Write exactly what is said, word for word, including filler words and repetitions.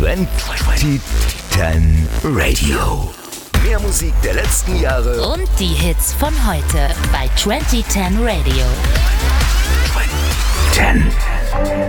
zwanzig zehn Radio. Mehr Musik der letzten Jahre und die Hits von heute bei zwanzig zehn Radio. zwanzig zehn